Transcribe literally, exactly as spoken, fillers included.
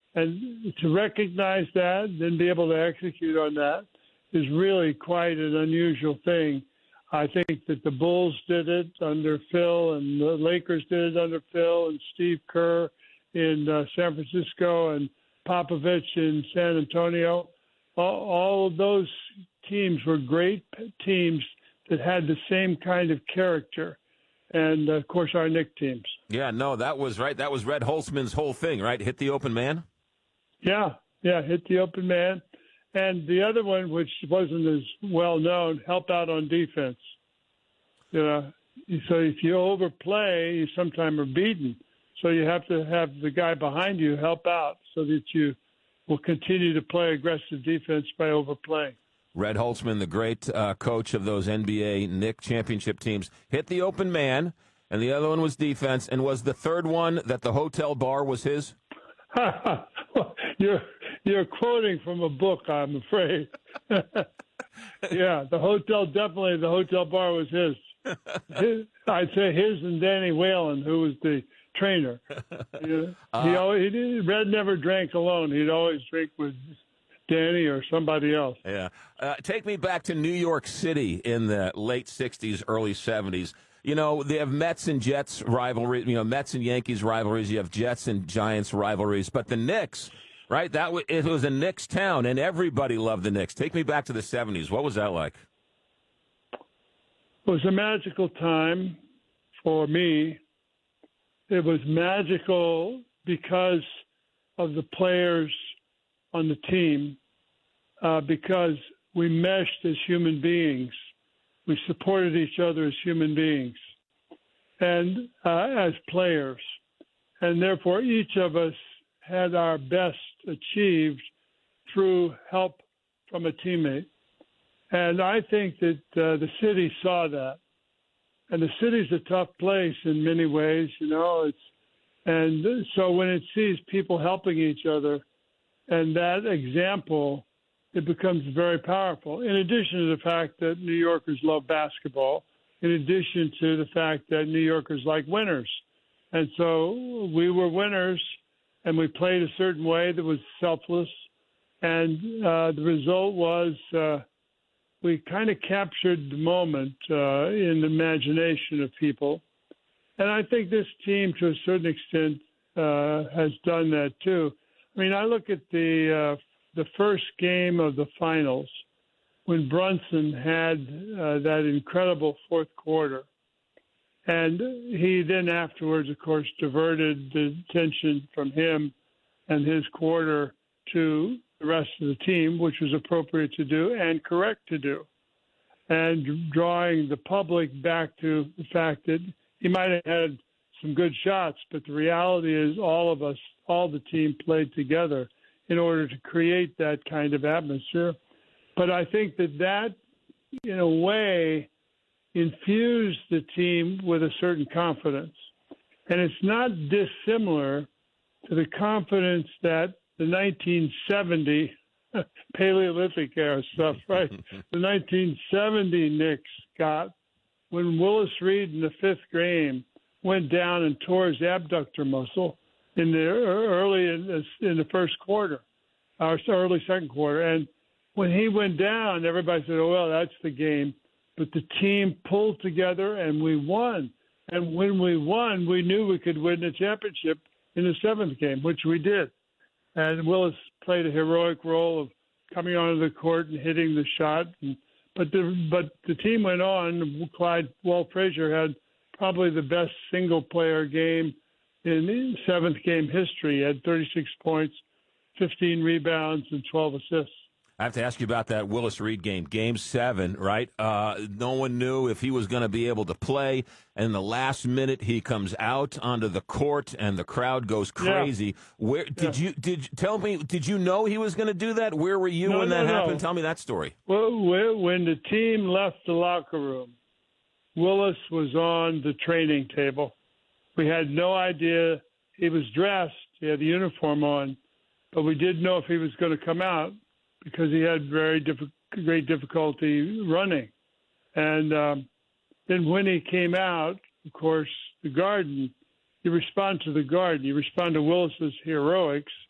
And to recognize that and then be able to execute on that is really quite an unusual thing. I think that the Bulls did it under Phil, and the Lakers did it under Phil, and Steve Kerr in uh, San Francisco, and Popovich in San Antonio. All, all of those teams were great teams that had the same kind of character. And, of course, our Knick teams. Yeah, no, that was right. That was Red Holzman's whole thing, right? Hit the open man? Yeah, yeah, hit the open man. And the other one, which wasn't as well known, help out on defense. You know, so if you overplay, you sometimes are beaten. So you have to have the guy behind you help out so that you will continue to play aggressive defense by overplaying. Red Holzman, the great uh, coach of those N B A Knick championship teams, hit the open man, and the other one was defense. And was the third one that the hotel bar was his? you're you're quoting from a book, I'm afraid. Yeah, the hotel definitely the hotel bar was his. his I'd say his and Danny Whalen, who was the trainer. You know, uh, he always he did, Red never drank alone. He'd always drink with Danny or somebody else. Yeah. Uh, take me back to New York City in the late sixties, early seventies. You know, they have Mets and Jets rivalry, you know, Mets and Yankees rivalries. You have Jets and Giants rivalries. But the Knicks, right, that w- it was a Knicks town, and everybody loved the Knicks. Take me back to the seventies. What was that like? It was a magical time for me. It was magical because of the players on the team, uh, because we meshed as human beings. We supported each other as human beings and uh, as players. And therefore, each of us had our best achieved through help from a teammate. And I think that uh, the city saw that. And the city's a tough place in many ways, you know. It's and so when it sees people helping each other, and that example, it becomes very powerful. In addition to the fact that New Yorkers love basketball, in addition to the fact that New Yorkers like winners. And so we were winners, and we played a certain way that was selfless. And uh, the result was uh, we kind of captured the moment uh, in the imagination of people. And I think this team, to a certain extent, uh, has done that too. I mean, I look at the uh, the first game of the finals when Brunson had uh, that incredible fourth quarter. And he then afterwards, of course, diverted the attention from him and his quarter to the rest of the team, which was appropriate to do and correct to do. And drawing the public back to the fact that he might have had some good shots, but the reality is all of us, all the team played together in order to create that kind of atmosphere. But I think that that, in a way, infused the team with a certain confidence. And it's not dissimilar to the confidence that the nineteen seventy Paleolithic era stuff, right? The nineteen seventy Knicks got when Willis Reed in the fifth game went down and tore his abductor muscle in the early in the, in the first quarter, or early second quarter. And when he went down, everybody said, "Oh well, that's the game." But the team pulled together and we won. And when we won, we knew we could win the championship in the seventh game, which we did. And Willis played a heroic role of coming onto the court and hitting the shot. And, but the but the team went on. Clyde Walt Frazier had probably the best single-player game in seventh game history. He had thirty-six points, fifteen rebounds, and twelve assists. I have to ask you about that Willis Reed game, Game Seven, right? Uh, no one knew if he was going to be able to play, and in the last minute he comes out onto the court, and the crowd goes crazy. Yeah. Where did yeah. you did tell me? Did you know he was going to do that? Where were you no, when no, that no. happened? Tell me that story. Well, when the team left the locker room, Willis was on the training table. We had no idea. He was dressed. He had the uniform on, but we didn't know if he was going to come out, because he had very diff- great difficulty running. And um, then when he came out, of course, the Garden, you respond to the Garden. You respond to Willis's heroics,